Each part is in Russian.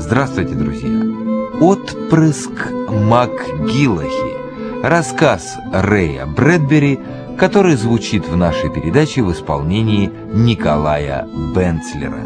Здравствуйте, друзья! «Отпрыск МакГиллахи» – рассказ Рэя Брэдбери, который звучит в нашей передаче в исполнении Николая Бенцлера.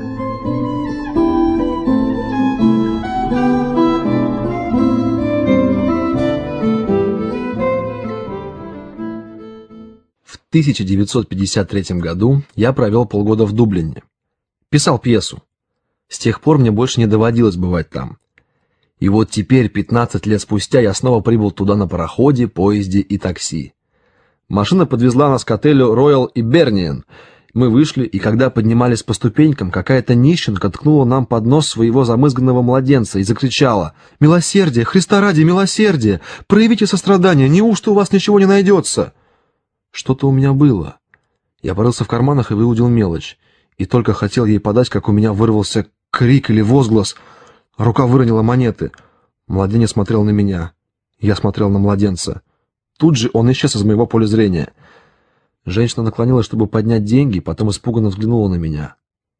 В 1953 году я провел полгода в Дублине. Писал пьесу. С тех пор мне больше не доводилось бывать там. И вот теперь, 15 лет спустя, я снова прибыл туда на пароходе, поезде и такси. Машина подвезла нас к отелю Royal Hibernian. Мы вышли, и когда поднимались по ступенькам, какая-то нищенка ткнула нам под нос своего замызганного младенца и закричала: «Милосердие! Христа ради, милосердие! Проявите сострадание! Неужто у вас ничего не найдется?» Что-то у меня было. Я порылся в карманах и выудил мелочь. И только хотел ей подать, как у меня вырвался крик или возглас. Рука выронила монеты. Младенец смотрел на меня. Я смотрел на младенца. Тут же он исчез из моего поля зрения. Женщина наклонилась, чтобы поднять деньги, потом испуганно взглянула на меня.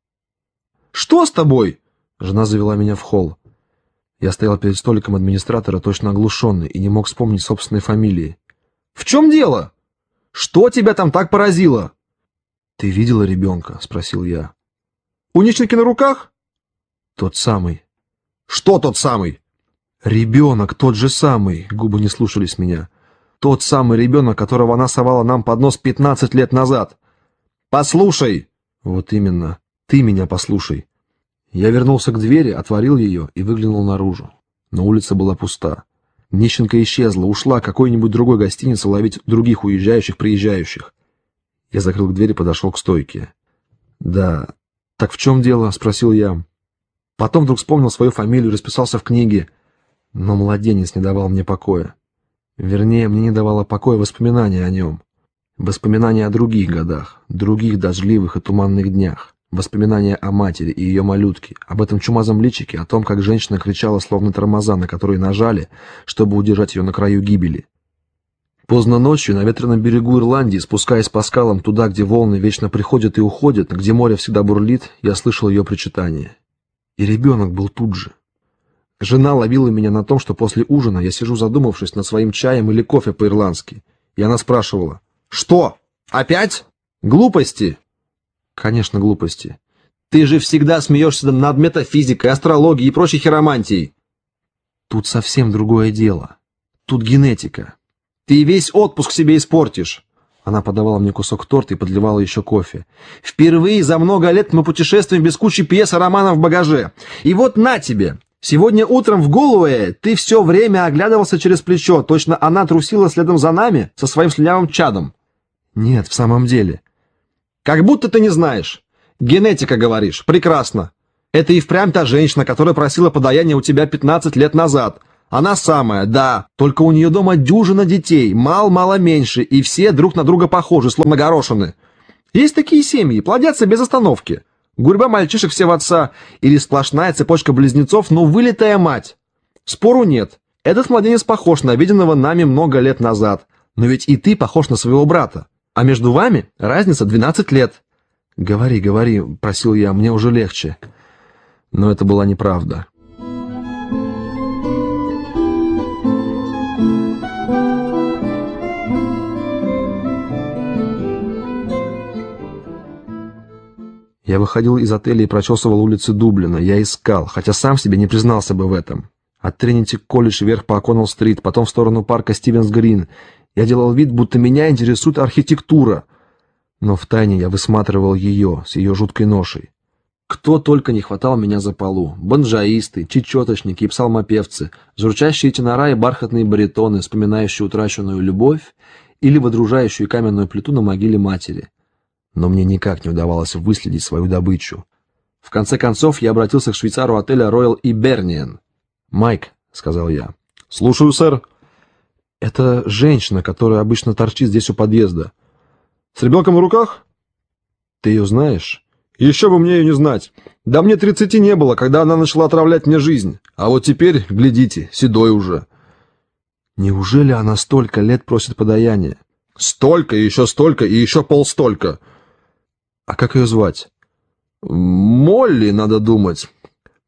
«Что с тобой?» Жена завела меня в холл. Я стоял перед столиком администратора, точно оглушенный, и не мог вспомнить собственной фамилии. «В чем дело? Что тебя там так поразило?» «Ты видела ребенка?» — спросил я. «У нищенки на руках?» «Тот самый». «Что тот самый?» «Ребенок, тот же самый», — губы не слушались меня. «Тот самый ребенок, которого она совала нам под нос 15 лет назад». «Послушай!» «Вот именно. Ты меня послушай». Я вернулся к двери, отворил ее и выглянул наружу. Но улица была пуста. Нищенка исчезла, ушла к какой-нибудь другой гостинице ловить других уезжающих, приезжающих. Я закрыл дверь и подошел к стойке. «Да, так в чем дело?» — спросил я. Потом вдруг вспомнил свою фамилию, расписался в книге. Но младенец не давал мне покоя. Вернее, мне не давало покоя воспоминания о нем. Воспоминания о других годах, других дождливых и туманных днях. Воспоминания о матери и ее малютке, об этом чумазом личике, о том, как женщина кричала, словно тормоза, на которые нажали, чтобы удержать ее на краю гибели. Поздно ночью на ветреном берегу Ирландии, спускаясь по скалам туда, где волны вечно приходят и уходят, где море всегда бурлит, я слышал ее причитание. И ребенок был тут же. Жена ловила меня на том, что после ужина я сижу задумавшись над своим чаем или кофе по-ирландски. И она спрашивала: «Что? Опять? Глупости?» «Конечно, глупости. Ты же всегда смеешься над метафизикой, астрологией и прочей хиромантией». «Тут совсем другое дело. Тут генетика. Ты весь отпуск себе испортишь». Она подавала мне кусок торта и подливала еще кофе. «Впервые за много лет мы путешествуем без кучи пьес и романов в багаже. И вот на тебе! Сегодня утром в Голуэе ты все время оглядывался через плечо. Точно она трусила следом за нами со своим слюнявым чадом». «Нет, в самом деле». «Как будто ты не знаешь. Генетика, говоришь. Прекрасно. Это и впрямь та женщина, которая просила подаяние у тебя 15 лет назад. Она самая, да. Только у нее дома дюжина детей, мало меньше, и все друг на друга похожи, словно горошины. Есть такие семьи, плодятся без остановки. Гурьба мальчишек все в отца, или сплошная цепочка близнецов, но вылитая мать. Спору нет. Этот младенец похож на виденного нами много лет назад. Но ведь и ты похож на своего брата. А между вами разница 12 лет. «Говори, говори», — просил я, — «мне уже легче». Но это была неправда. Я выходил из отеля и прочесывал улицы Дублина. Я искал, хотя сам себе не признался бы в этом. От Тринити-колледж вверх по О'Коннелл-стрит, потом в сторону парка Стивенс-Грин. Я делал вид, будто меня интересует архитектура. Но втайне я высматривал ее с ее жуткой ношей. Кто только не хватал меня за полу. Банджоисты, чечеточники и псалмопевцы, журчащие тенора и бархатные баритоны, вспоминающие утраченную любовь или водружающие каменную плиту на могиле матери. Но мне никак не удавалось выследить свою добычу. В конце концов, я обратился к швейцару отеля Royal Hibernian. «Майк», — сказал я. «Слушаю, сэр». «Это женщина, которая обычно торчит здесь у подъезда». «С ребенком в руках?» «Ты ее знаешь?» «Еще бы мне ее не знать. Да мне 30 не было, когда она начала отравлять мне жизнь. А вот теперь, глядите, седой уже». «Неужели она столько лет просит подаяния?» «Столько, и еще полстолько». «А как ее звать?» «Молли, надо думать.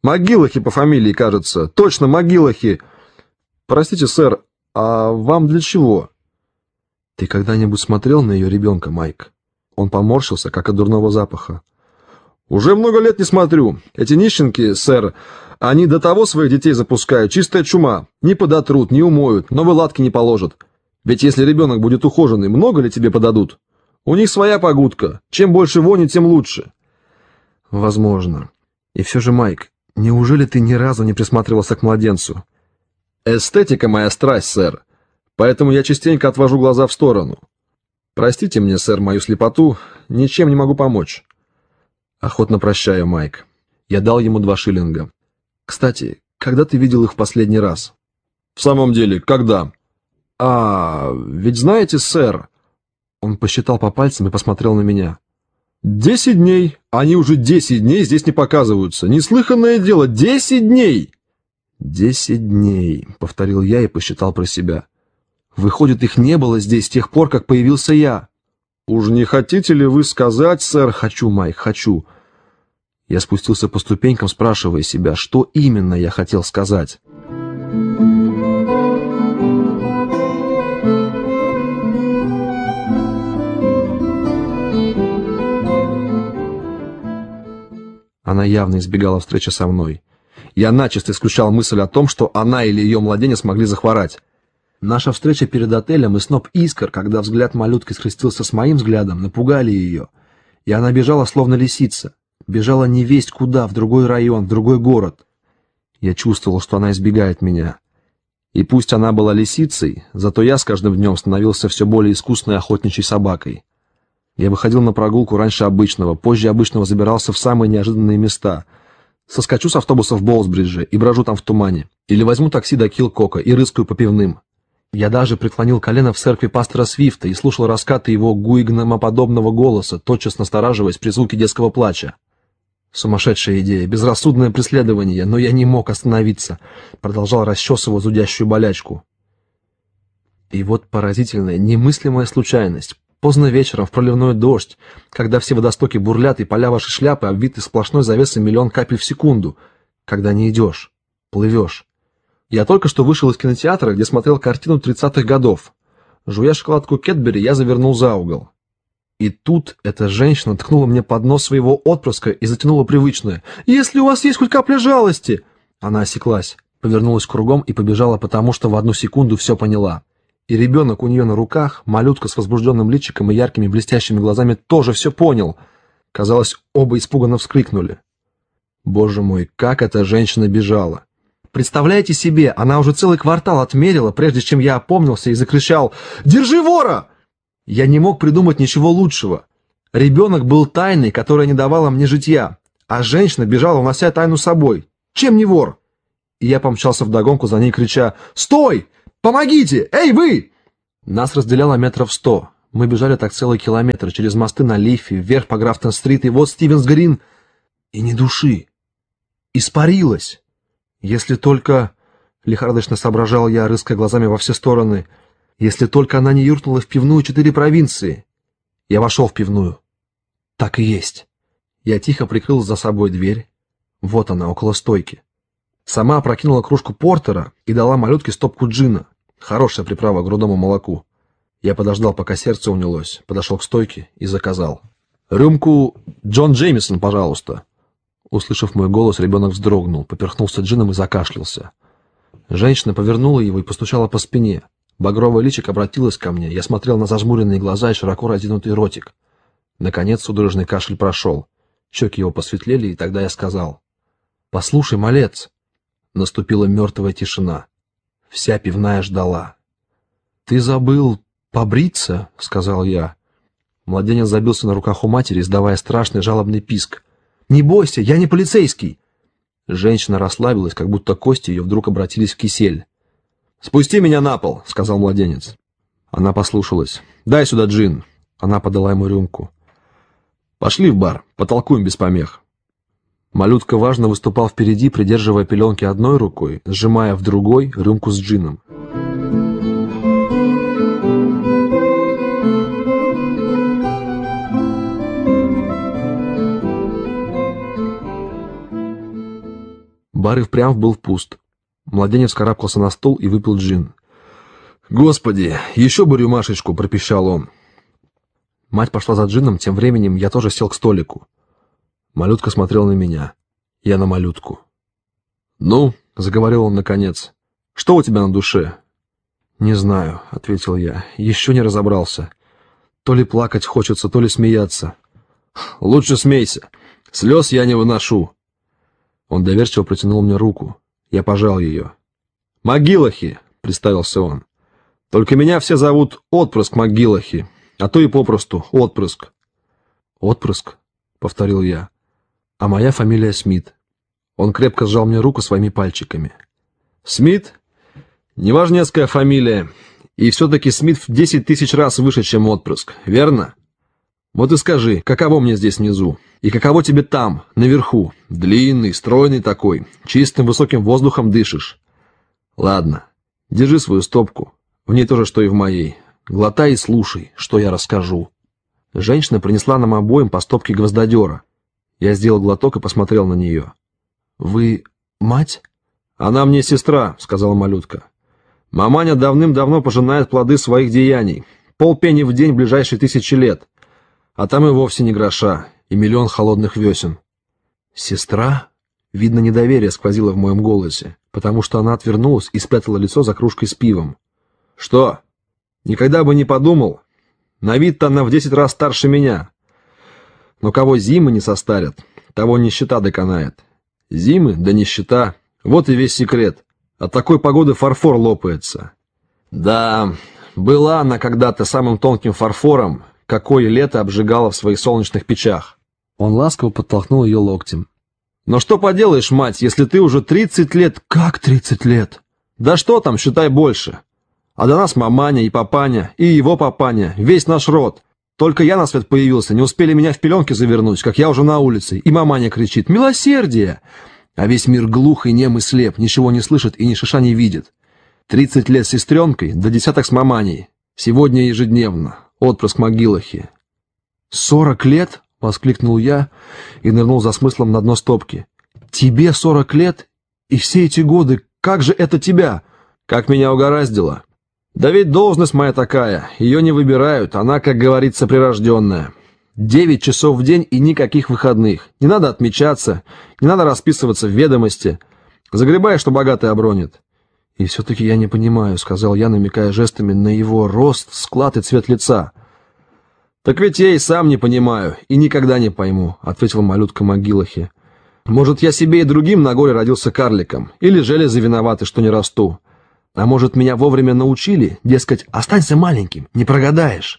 МакГиллахи по фамилии, кажется. Точно, МакГиллахи. Простите, сэр, а вам для чего? Ты когда-нибудь смотрел на ее ребенка, Майк? Он поморщился, как от дурного запаха. Уже много лет не смотрю. Эти нищенки, сэр, они до того своих детей запускают. Чистая чума. Не подотрут, не умоют, новые латки не положат. Ведь если ребенок будет ухоженный, много ли тебе подадут? У них своя погудка. Чем больше вони, тем лучше. Возможно. И все же, Майк, неужели ты ни разу не присматривался к младенцу? Эстетика моя страсть, сэр. Поэтому я частенько отвожу глаза в сторону. Простите мне, сэр, мою слепоту. Ничем не могу помочь. Охотно прощаю, Майк. Я дал ему 2 шиллинга. Кстати, когда ты видел их в последний раз? В самом деле, когда? Ведь знаете, сэр... Он посчитал по пальцам и посмотрел на меня. 10 дней. Они уже 10 дней здесь не показываются. Неслыханное дело, 10 дней! 10 дней, повторил я и посчитал про себя. Выходит, их не было здесь с тех пор, как появился я. Уж не хотите ли вы сказать, сэр? Хочу, Майк, хочу. Я спустился по ступенькам, спрашивая себя, что именно я хотел сказать. Она явно избегала встречи со мной. Я начисто исключал мысль о том, что она или ее младенец могли захворать. Наша встреча перед отелем и сноп искр, когда взгляд малютки скрестился с моим взглядом, напугали ее. И она бежала, словно лисица. Бежала невесть куда, в другой район, в другой город. Я чувствовал, что она избегает меня. И пусть она была лисицей, зато я с каждым днем становился все более искусной охотничьей собакой. Я выходил на прогулку раньше обычного, позже обычного забирался в самые неожиданные места. Соскочу с автобуса в Болсбридже и брожу там в тумане. Или возьму такси до Килкока и рыскаю по пивным. Я даже преклонил колено в церкви пастора Свифта и слушал раскаты его гуигномоподобного голоса, тотчас настораживаясь при звуке детского плача. Сумасшедшая идея, безрассудное преследование, но я не мог остановиться, продолжал расчесывать зудящую болячку. И вот поразительная, немыслимая случайность. Поздно вечером, в проливной дождь, когда все водостоки бурлят и поля вашей шляпы обвиты сплошной завесой 1 000 000 капель в секунду, когда не идешь, плывешь. Я только что вышел из кинотеатра, где смотрел картину 30-х годов. Жуя шоколадку Кэтбери, я завернул за угол. И тут эта женщина ткнула мне под нос своего отпрыска и затянула привычное: «Если у вас есть хоть капля жалости!» Она осеклась, повернулась кругом и побежала, потому что в 1 секунду все поняла. И ребенок у нее на руках, малютка с возбужденным личиком и яркими блестящими глазами, тоже все понял. Казалось, оба испуганно вскрикнули. Боже мой, как эта женщина бежала! Представляете себе, она уже целый квартал отмерила, прежде чем я опомнился и закричал: «Держи вора!» Я не мог придумать ничего лучшего. Ребенок был тайной, которая не давала мне житья, а женщина бежала, унося тайну с собой. Чем не вор? И я помчался вдогонку за ней, крича: «Стой! Помогите! Эй, вы!» Нас разделяло 100 метров. Мы бежали так целый километр, через мосты на Лифе, вверх по Графтон-стрит, и вот Стивенс-Грин. И ни души. Испарилась. Если только... Лихорадочно соображал я, рыская глазами во все стороны. Если только она не юркнула в пивную 4 провинции. Я вошел в пивную. Так и есть. Я тихо прикрыл за собой дверь. Вот она, около стойки. Сама опрокинула кружку портера и дала малютке стопку джина. Хорошая приправа к грудному молоку. Я подождал, пока сердце унялось, подошел к стойке и заказал: «Рюмку Джон Джеймисон, пожалуйста». Услышав мой голос, ребенок вздрогнул, поперхнулся джином и закашлялся. Женщина повернула его и постучала по спине. Багровое личико обратилось ко мне. Я смотрел на зажмуренные глаза и широко разинутый ротик. Наконец судорожный кашель прошел. Щеки его посветлели, и тогда я сказал: «Послушай, малец». Наступила мертвая тишина. Вся пивная ждала. «Ты забыл побриться?» — сказал я. Младенец забился на руках у матери, издавая страшный жалобный писк. «Не бойся, я не полицейский!» Женщина расслабилась, как будто кости ее вдруг обратились в кисель. «Спусти меня на пол!» — сказал младенец. Она послушалась. «Дай сюда джин!» Она подала ему рюмку. «Пошли в бар, потолкуем без помех». Малютка важно выступал впереди, придерживая пеленки одной рукой, сжимая в другой рюмку с джином. Бар и впрямь был пуст. Младенец вскарабкался на стол и выпил джин. «Господи, еще бы рюмашечку!» — пропищал он. Мать пошла за джином, тем временем я тоже сел к столику. Малютка смотрел на меня. Я на малютку. «Ну?» — заговорил он наконец. «Что у тебя на душе?» «Не знаю», — ответил я. «Еще не разобрался. То ли плакать хочется, то ли смеяться». «Лучше смейся. Слез я не выношу». Он доверчиво протянул мне руку. Я пожал ее. «МакГиллахи», — представился он. «Только меня все зовут Отпрыск МакГиллахи, а то и попросту Отпрыск». «Отпрыск», — повторил я. «А моя фамилия Смит». Он крепко сжал мне руку своими пальчиками. «Смит? Неважнецкая фамилия. И все-таки Смит в 10 тысяч раз выше, чем Отпрыск, верно? Вот и скажи, каково мне здесь внизу? И каково тебе там, наверху? Длинный, стройный такой, чистым высоким воздухом дышишь. Ладно, держи свою стопку. В ней то же, что и в моей. Глотай и слушай, что я расскажу». Женщина принесла нам обоим по стопке гвоздодера. Я сделал глоток и посмотрел на нее. «Вы мать?» «Она мне сестра», — сказала малютка. «Маманя давным-давно пожинает плоды своих деяний. Полпенни в день в ближайшие 1000 лет. А там и вовсе не гроша, и миллион холодных весен». «Сестра?» Видно, недоверие сквозило в моем голосе, потому что она отвернулась и спрятала лицо за кружкой с пивом. «Что? Никогда бы не подумал. На вид-то она в 10 раз старше меня. Но кого зимы не состарят, того нищета доконает. Зимы да нищета, вот и весь секрет. От такой погоды фарфор лопается». Да, была она когда-то самым тонким фарфором, какое лето обжигало в своих солнечных печах. Он ласково подтолкнул ее локтем. «Но что поделаешь, мать, если ты уже 30 лет...» «Как 30 лет?» «Да что там, считай больше. А до нас маманя и папаня, и его папаня, весь наш род. Только я на свет появился, не успели меня в пеленки завернуть, как я уже на улице, и маманя кричит: «Милосердие!» А весь мир глух и нем и слеп, ничего не слышит и ни шиша не видит. 30 лет с сестренкой, до десяток с маманей. Сегодня ежедневно. Отпрыск МакГиллахи. 40 лет?» — воскликнул я и нырнул за смыслом на дно стопки. «Тебе 40 лет? И все эти годы, как же это тебя?» «Как меня угораздило. Да ведь должность моя такая, ее не выбирают, она, как говорится, прирожденная. 9 часов в день и никаких выходных. Не надо отмечаться, не надо расписываться в ведомости. Загребай, что богатый обронит». «И все-таки я не понимаю», — сказал я, намекая жестами на его рост, склад и цвет лица. «Так ведь я и сам не понимаю, и никогда не пойму», — ответил малютка МакГиллахи. «Может, я себе и другим на горе родился карликом, или железы виноваты, что не расту. А может, меня вовремя научили, дескать, останься маленьким, не прогадаешь».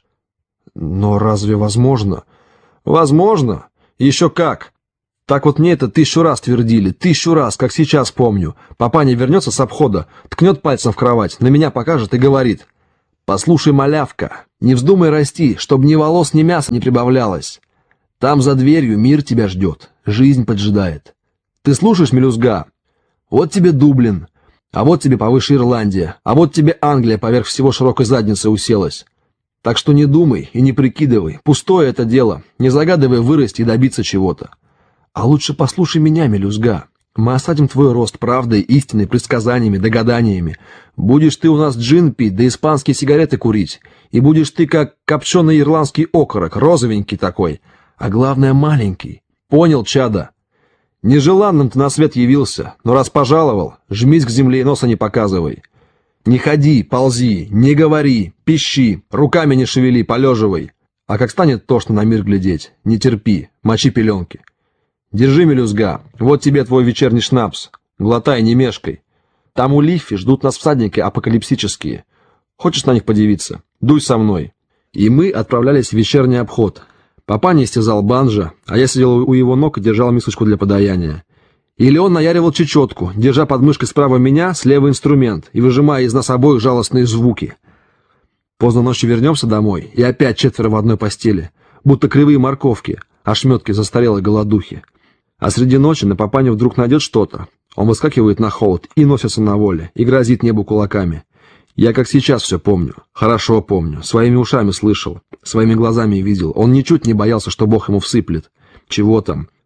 «Но разве возможно?» «Возможно. Еще как. Так вот мне это 1000 раз твердили, 1000 раз, как сейчас помню. Папаня вернется с обхода, ткнет пальцем в кровать, на меня покажет и говорит: «Послушай, малявка, не вздумай расти, чтобы ни волос, ни мяса не прибавлялось. Там за дверью мир тебя ждет, жизнь поджидает. Ты слушаешь, мелюзга? Вот тебе Дублин, а вот тебе повыше Ирландия, а вот тебе Англия поверх всего широкой задницы уселась. Так что не думай и не прикидывай, пустое это дело, не загадывай вырасти и добиться чего-то. А лучше послушай меня, мелюзга. Мы осадим твой рост правдой, истиной, предсказаниями, догаданиями. Будешь ты у нас джин пить, да испанские сигареты курить. И будешь ты как копченый ирландский окорок, розовенький такой. А главное, маленький. Понял, чада? Нежеланным ты на свет явился, но раз пожаловал, жмись к земле и носа не показывай. Не ходи, ползи, не говори, пищи, руками не шевели, полеживай. А как станет тошно на мир глядеть, не терпи, мочи пеленки. Держи, мелюзга, вот тебе твой вечерний шнапс. Глотай, не мешкай. Там у Лиффи ждут нас всадники апокалипсические. Хочешь на них подивиться? Дуй со мной». И мы отправлялись в вечерний обход. Папаня истязал банджо, а я сидел у его ног и держал мисочку для подаяния. Или он наяривал чечетку, держа под мышкой справа меня, слева инструмент, и выжимая из нас обоих жалостные звуки. Поздно ночью вернемся домой, и опять 4 в одной постели, будто кривые морковки, ошметки застарелой голодухи. А среди ночи на папаню вдруг найдет что-то. Он выскакивает на холод и носится на воле, и грозит небу кулаками. Я как сейчас все помню, хорошо помню, своими ушами слышал, своими глазами видел. Он ничуть не боялся, что Бог ему всыплет. Чего там?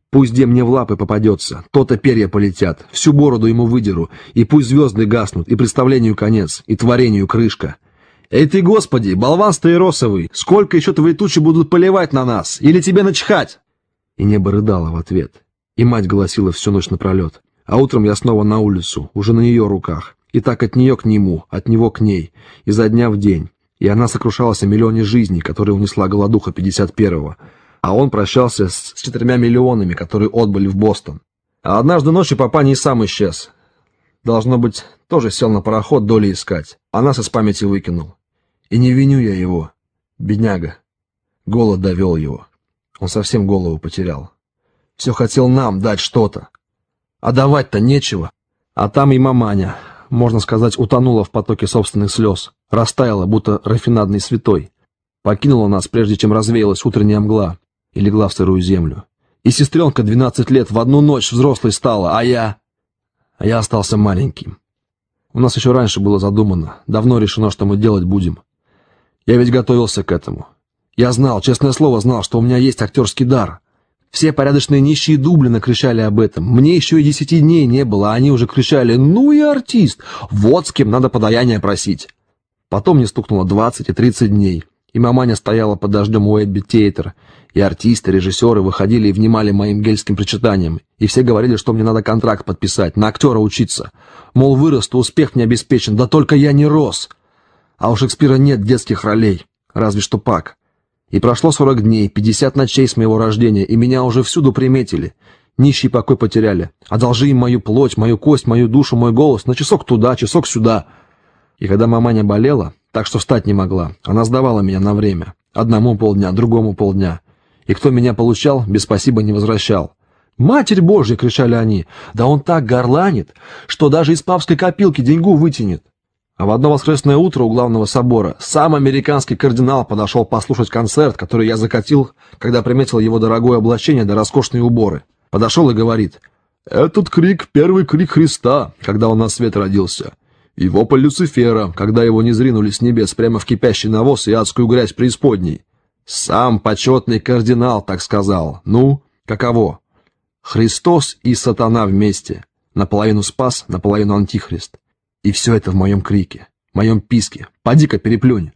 Пусть где мне в лапы попадется, то-то перья полетят, всю бороду ему выдеру, и пусть звезды гаснут, и представлению конец, и творению крышка. Эй ты, Господи, болван стаиросовый, сколько еще твои тучи будут поливать на нас, или тебе начхать?» И небо рыдало в ответ, и мать голосила всю ночь напролет. А утром я снова на улицу, уже на ее руках, и так от нее к нему, от него к ней, изо дня в день. И она сокрушалась о миллионе жизней, которые унесла голодуха 51-го. А он прощался с 4 миллионами, которые отбыли в Бостон. А однажды ночью папаня и сам исчез. Должно быть, тоже сел на пароход доли искать, а нас из памяти выкинул. И не виню я его, бедняга. Голод довел его. Он совсем голову потерял. Все хотел нам дать что-то. А давать-то нечего. А там и маманя, можно сказать, утонула в потоке собственных слез. Растаяла, будто рафинадный святой. Покинула нас, прежде чем развеялась утренняя мгла. И легла в сырую землю. И сестренка 12 лет в одну ночь взрослой стала, а я остался маленьким. У нас еще раньше было задумано, давно решено, что мы делать будем. Я ведь готовился к этому. Я знал, честное слово знал, что у меня есть актерский дар. Все порядочные нищие Дублина кричали об этом. Мне еще и 10 дней не было, а они уже кричали: «Ну и артист! Вот с кем надо подаяние просить!» Потом мне стукнуло 20 и 30 дней. И маманя стояла под дождем у Эбби Тейтер, и артисты, режиссеры выходили и внимали моим гельским причитаниям, и все говорили, что мне надо контракт подписать, на актера учиться. Мол, вырасту, успех мне обеспечен, да только я не рос. А у Шекспира нет детских ролей, разве что Пак. И прошло 40 дней, 50 ночей с моего рождения, и меня уже всюду приметили. Нищий покой потеряли. Одолжи им мою плоть, мою кость, мою душу, мой голос, на часок туда, часок сюда. И когда маманя болела, так что встать не могла, она сдавала меня на время. Одному полдня, другому полдня. И кто меня получал, без спасибо не возвращал. «Матерь Божья!» — кричали они. «Да он так горланит, что даже из папской копилки деньгу вытянет». А в одно воскресное утро у главного собора сам американский кардинал подошел послушать концерт, который я закатил, когда приметил его дорогое облачение да роскошные уборы. Подошел и говорит: «Этот крик — первый крик Христа, когда он на свет родился. И вопль Люцифера, когда его низринули с небес прямо в кипящий навоз и адскую грязь преисподней. Сам почетный кардинал так сказал. Ну, каково? Христос и сатана вместе. Наполовину спас, наполовину антихрист. И все это в моем крике, моем писке. Поди-ка переплюнь».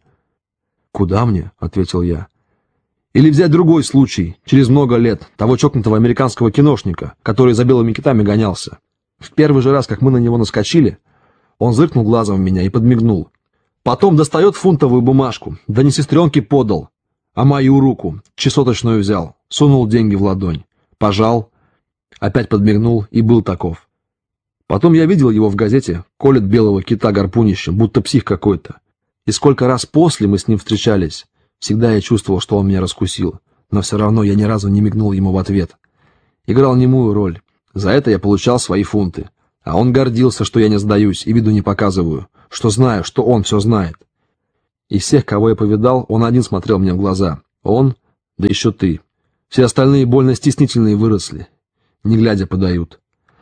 «Куда мне?» — ответил я. «Или взять другой случай, через много лет, того чокнутого американского киношника, который за белыми китами гонялся. В первый же раз, как мы на него наскочили, он зыркнул глазом в меня и подмигнул. Потом достает фунтовую бумажку, да не сестренке подал, а мою руку, чесоточную взял, сунул деньги в ладонь, пожал, опять подмигнул и был таков. Потом я видел его в газете, колет белого кита гарпунищем, будто псих какой-то. И сколько раз после мы с ним встречались, всегда я чувствовал, что он меня раскусил, но все равно я ни разу не мигнул ему в ответ. Играл немую роль, за это я получал свои фунты. А он гордился, что я не сдаюсь и виду не показываю, что знаю, что он все знает. Из всех, кого я повидал, он один смотрел мне в глаза. Он, да еще ты. Все остальные больно стеснительные выросли. Не глядя подают.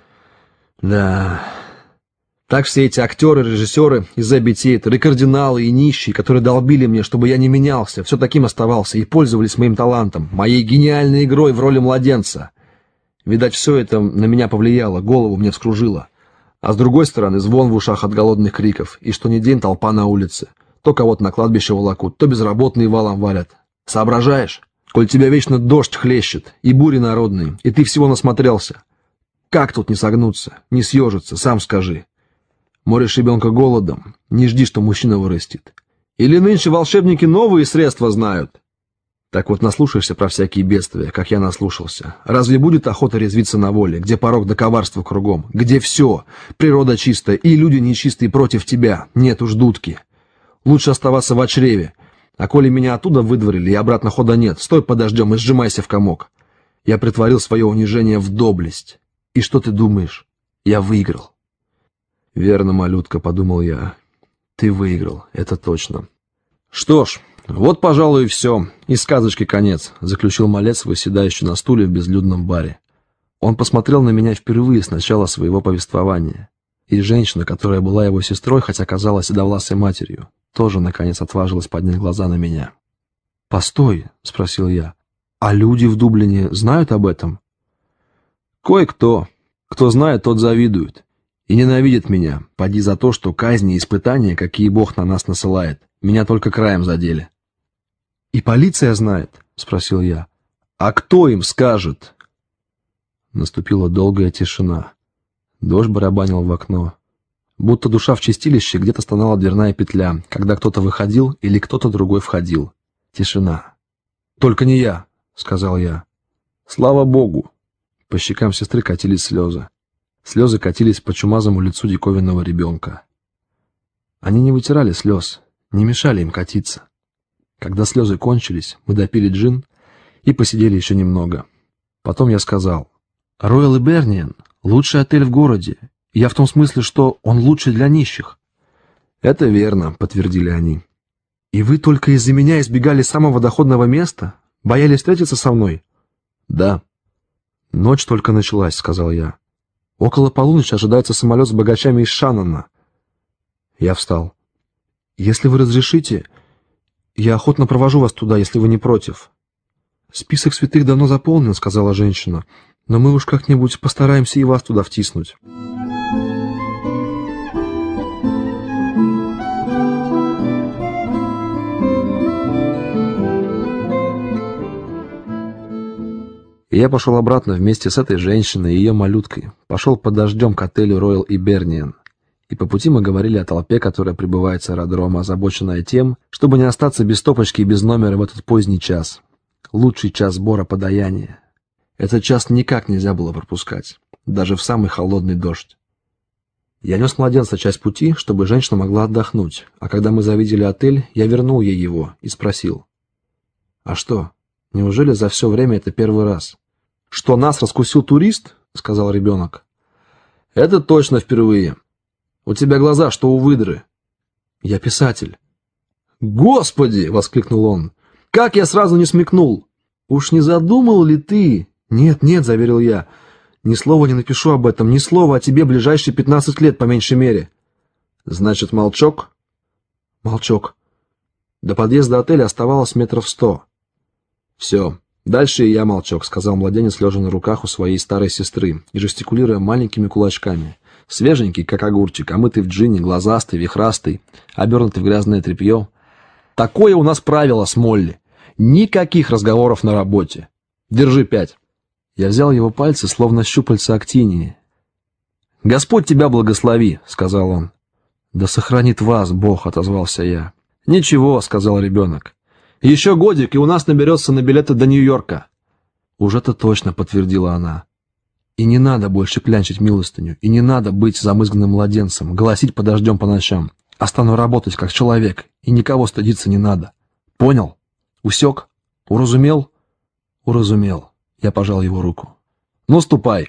Да. Так все эти актеры, режиссеры из Эбби Тейтер, и кардиналы, и нищие, которые долбили мне, чтобы я не менялся, все таким оставался, и пользовались моим талантом, моей гениальной игрой в роли младенца. Видать, все это на меня повлияло, голову мне вскружило. А с другой стороны, звон в ушах от голодных криков, и что ни день толпа на улице. То кого-то на кладбище волокут, то безработные валом валят. Соображаешь? Коль тебя вечно дождь хлещет, и бури народные, и ты всего насмотрелся. Как тут не согнуться, не съежиться, сам скажи. Моришь ребенка голодом, не жди, что мужчина вырастет. Или нынче волшебники новые средства знают? Так вот, наслушаешься про всякие бедствия, как я наслушался. Разве будет охота резвиться на воле, где порок да коварство кругом, где все, природа чистая и люди нечистые против тебя, нет уж дудки. Лучше оставаться в чреве, а коли меня оттуда выдворили и обратно хода нет, стой подождем и сжимайся в комок. Я притворил свое унижение в доблесть. И что ты думаешь? Я выиграл. Верно, малютка, подумал я. Ты выиграл, это точно. Что ж, вот, пожалуй, и все. И сказочки конец, заключил малец, выседающий на стуле в безлюдном баре. Он посмотрел на меня впервые с начала своего повествования. И женщина, которая была его сестрой, хотя казалась седовласой матерью, тоже, наконец, отважилась поднять глаза на меня. «Постой», — спросил я, — «а люди в Дублине знают об этом?» Кое-кто. Кто знает, тот завидует. И ненавидит меня, поди за то, что казни и испытания, какие Бог на нас насылает, меня только краем задели. «И полиция знает?» — спросил я. «А кто им скажет?» Наступила долгая тишина. Дождь барабанил в окно. Будто душа в чистилище, где-то стонала дверная петля, когда кто-то выходил или кто-то другой входил. Тишина. «Только не я», — сказал я. «Слава Богу!» По щекам сестры катились слезы. Слезы катились по чумазому лицу диковинного ребенка. Они не вытирали слез, не мешали им катиться. Когда слезы кончились, мы допили джин и посидели еще немного. Потом я сказал: «Роял Иберниан — лучший отель в городе. Я в том смысле, что он лучший для нищих». «Это верно», — подтвердили они. «И вы только из-за меня избегали самого доходного места? Боялись встретиться со мной?» «Да». «Ночь только началась», — сказал я. «Около полуночи ожидается самолет с богачами из Шаннона». Я встал. «Если вы разрешите, я охотно провожу вас туда, если вы не против». «Список святых давно заполнен», — сказала женщина, «но мы уж как-нибудь постараемся и вас туда втиснуть». И я пошел обратно вместе с этой женщиной и ее малюткой. Пошел под дождем к отелю Royal Иберниан. И по пути мы говорили о толпе, которая прибывает с аэродрома, озабоченная тем, чтобы не остаться без стопочки и без номера в этот поздний час. Лучший час сбора подаяния. Этот час никак нельзя было пропускать, даже в самый холодный дождь. Я нес младенца часть пути, чтобы женщина могла отдохнуть, а когда мы завидели отель, я вернул ей его и спросил: «А что, неужели за все время это первый раз?» «Что, нас раскусил турист?» — сказал ребенок. «Это точно впервые. У тебя глаза, что у выдры». «Я писатель». «Господи!» — воскликнул он. «Как я сразу не смекнул! Уж не задумал ли ты?» «Нет, нет», — заверил я. «Ни слова не напишу об этом, ни слова о тебе ближайшие 15 лет, по меньшей мере». «Значит, молчок?» «Молчок». До подъезда отеля оставалось 100 метров. «Все. Дальше и я молчок», — сказал младенец, лежа на руках у своей старой сестры и жестикулируя маленькими кулачками. Свеженький, как огурчик, омытый в джине, глазастый, вихрастый, обернутый в грязное тряпье. «Такое у нас правило с Молли. Никаких разговоров на работе. Держи 5». Я взял его пальцы, словно щупальца актинии. «Господь тебя благослови», — сказал он. «Да сохранит вас Бог», — отозвался я. «Ничего», — сказал ребенок. «Еще годик, и у нас наберется на билеты до Нью-Йорка». «Уж это точно», — подтвердила она. «И не надо больше клянчить милостыню, и не надо быть замызганным младенцем, голосить под дождем по ночам. А стану работать как человек, и никого стыдиться не надо. Понял? Усек? Уразумел?» «Уразумел». Я пожал его руку. «Ну, ступай».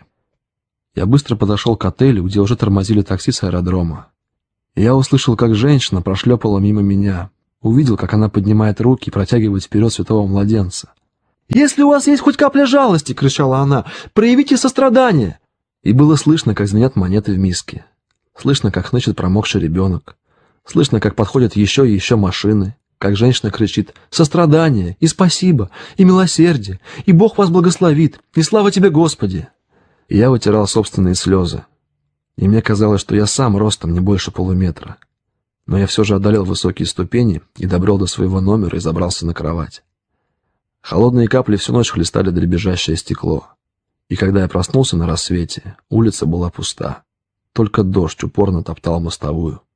Я быстро подошел к отелю, где уже тормозили такси с аэродрома. Я услышал, как женщина прошлепала мимо меня. Увидел, как она поднимает руки и протягивает вперед святого младенца. «Если у вас есть хоть капля жалости, — кричала она, — проявите сострадание!» И было слышно, как звенят монеты в миске. Слышно, как хнычет промокший ребенок. Слышно, как подходят еще и еще машины. Как женщина кричит: «Сострадание! И спасибо! И милосердие! И Бог вас благословит! И слава тебе, Господи!» И я вытирал собственные слезы. И мне казалось, что я сам ростом не больше полуметра. Но я все же одолел высокие ступени и добрел до своего номера и забрался на кровать. Холодные капли всю ночь хлестали дребезжащее стекло. И когда я проснулся на рассвете, улица была пуста. Только дождь упорно топтал мостовую.